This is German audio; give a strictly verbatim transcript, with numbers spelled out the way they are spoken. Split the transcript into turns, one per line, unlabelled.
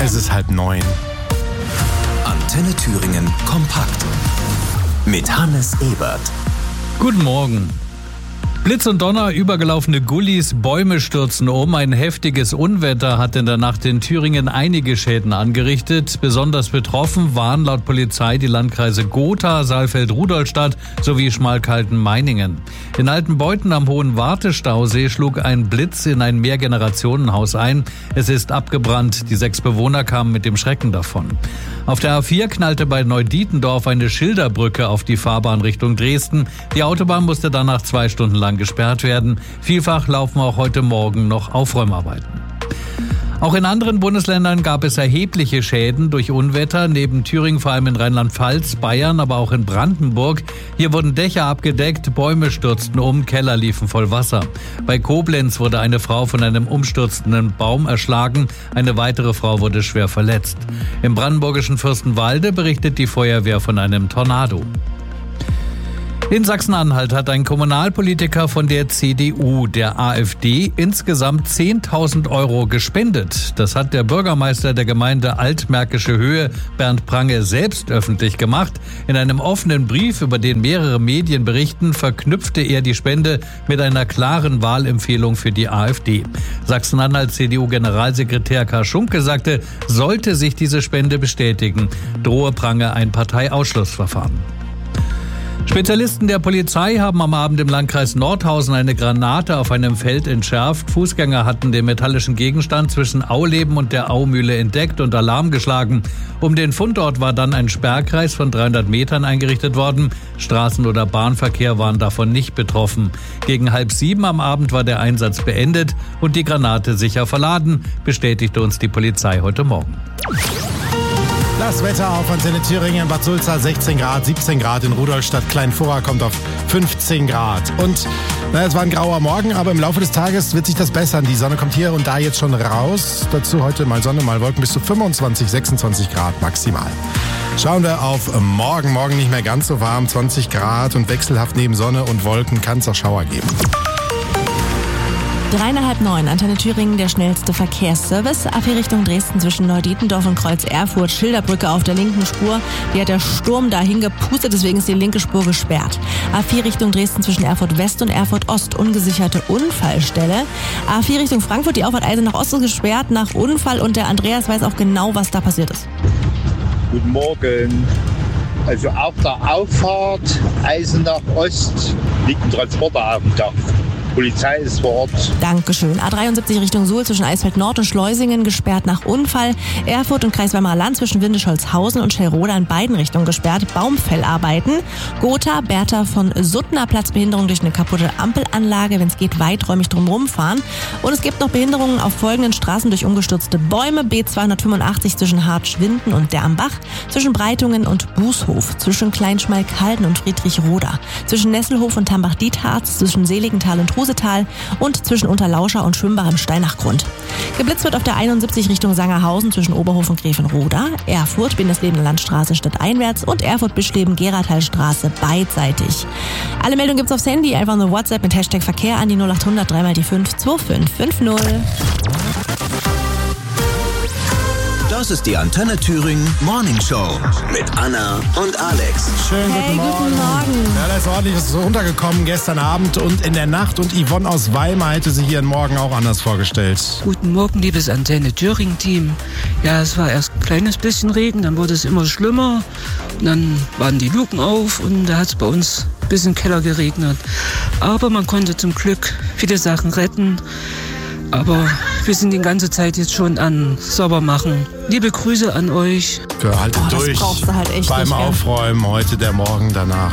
Es ist halb neun.
Antenne Thüringen kompakt. Mit Hannes Ebert.
Guten Morgen. Blitz und Donner, übergelaufene Gullis, Bäume stürzen um. Ein heftiges Unwetter hat in der Nacht in Thüringen einige Schäden angerichtet. Besonders betroffen waren laut Polizei die Landkreise Gotha, Saalfeld-Rudolstadt sowie Schmalkalden-Meiningen. In Altenbeuthen am Hohen Wartestausee schlug ein Blitz in ein Mehrgenerationenhaus ein. Es ist abgebrannt. Die sechs Bewohner kamen mit dem Schrecken davon. Auf der A vier knallte bei Neudietendorf eine Schilderbrücke auf die Fahrbahn Richtung Dresden. Die Autobahn musste danach zwei Stunden lang gesperrt werden. Vielfach laufen auch heute Morgen noch Aufräumarbeiten. Auch in anderen Bundesländern gab es erhebliche Schäden durch Unwetter, neben Thüringen vor allem in Rheinland-Pfalz, Bayern, aber auch in Brandenburg. Hier wurden Dächer abgedeckt, Bäume stürzten um, Keller liefen voll Wasser. Bei Koblenz wurde eine Frau von einem umstürzenden Baum erschlagen, eine weitere Frau wurde schwer verletzt. Im brandenburgischen Fürstenwalde berichtet die Feuerwehr von einem Tornado. In Sachsen-Anhalt hat ein Kommunalpolitiker von der C D U, der AfD, insgesamt zehntausend Euro gespendet. Das hat der Bürgermeister der Gemeinde Altmärkische Höhe, Bernd Prange, selbst öffentlich gemacht. In einem offenen Brief, über den mehrere Medien berichten, verknüpfte er die Spende mit einer klaren Wahlempfehlung für die AfD. Sachsen-Anhalt-C D U-Generalsekretär Karl Schunke sagte, sollte sich diese Spende bestätigen, drohe Prange ein Parteiausschlussverfahren. Spezialisten der Polizei haben am Abend im Landkreis Nordhausen eine Granate auf einem Feld entschärft. Fußgänger hatten den metallischen Gegenstand zwischen Auleben und der Aumühle entdeckt und Alarm geschlagen. Um den Fundort war dann ein Sperrkreis von dreihundert Metern eingerichtet worden. Straßen- oder Bahnverkehr waren davon nicht betroffen. Gegen halb sieben am Abend war der Einsatz beendet und die Granate sicher verladen, bestätigte uns die Polizei heute Morgen.
Das Wetter auf Antenne Thüringen, Bad Sulza sechzehn Grad, siebzehn Grad, in Rudolstadt Kleinvorra kommt auf fünfzehn Grad. Und naja, es war ein grauer Morgen, aber im Laufe des Tages wird sich das bessern. Die Sonne kommt hier und da jetzt schon raus. Dazu heute mal Sonne, mal Wolken, bis zu fünfundzwanzig, sechsundzwanzig Grad maximal. Schauen wir auf morgen. Morgen nicht mehr ganz so warm, zwanzig Grad und wechselhaft neben Sonne und Wolken kann es auch Schauer geben.
Dreieinhalb neun, Antenne Thüringen, der schnellste Verkehrsservice. A vier Richtung Dresden zwischen Neudietendorf und Kreuz Erfurt. Schilderbrücke auf der linken Spur. Die hat der Sturm dahin gepustet, deswegen ist die linke Spur gesperrt. A vier Richtung Dresden zwischen Erfurt West und Erfurt Ost. Ungesicherte Unfallstelle. A vier Richtung Frankfurt, die Auffahrt Eisenach Ost ist gesperrt nach Unfall und der Andreas weiß auch genau, was da passiert ist.
Guten Morgen. Also auf der Auffahrt Eisenach Ost liegt ein Transporter auf dem Dach. Polizei ist vor Ort.
Dankeschön. A dreiundsiebzig Richtung Suhl zwischen Eisfeld Nord und Schleusingen gesperrt nach Unfall. Erfurt und Kreis Weimarer Land zwischen Windischholzhausen und Schellroda in beiden Richtungen gesperrt. Baumfellarbeiten. Gotha, Bertha von Suttner, Platzbehinderung durch eine kaputte Ampelanlage. Wenn es geht, weiträumig drumherum fahren. Und es gibt noch Behinderungen auf folgenden Straßen durch umgestürzte Bäume. B zweihundertfünfundachtzig zwischen Hartschwinden und der am Bach. Zwischen Breitungen und Bußhof. Zwischen Kleinschmalkalden und Friedrichroda. Zwischen Nesselhof und Tambach-Dietharz. Zwischen Seligenthal und Trusetal und zwischen Unterlauscher und Schwimbach im Steinachgrund. Geblitzt wird auf der einundsiebzig Richtung Sangerhausen zwischen Oberhof und Gräfenroda, Erfurt, Bindesleben Landstraße stadteinwärts und Erfurt-Bischleben Gerathalstraße beidseitig. Alle Meldungen gibt's aufs Handy, einfach nur WhatsApp mit Hashtag Verkehr an die null acht hundert drei mal die fünf zwei fünf fünf null.
Das ist die Antenne Thüringen Morning Show mit Anna und Alex.
Schönen
Hey,
guten Morgen.
guten Morgen.
Ja, da ist ordentlich was runtergekommen gestern Abend und in der Nacht. Und Yvonne aus Weimar hätte sich ihren Morgen auch anders vorgestellt.
Guten Morgen, liebes Antenne Thüringen-Team. Ja, es war erst ein kleines bisschen Regen, dann wurde es immer schlimmer. Und dann waren die Luken auf und da hat es bei uns ein bisschen Keller geregnet. Aber man konnte zum Glück viele Sachen retten. Aber wir sind die ganze Zeit jetzt schon an Saubermachen. Liebe Grüße an euch.
Für haltet
Oh, das
durch
brauchst du halt echt
beim
nicht, gell?
Aufräumen. Heute der Morgen danach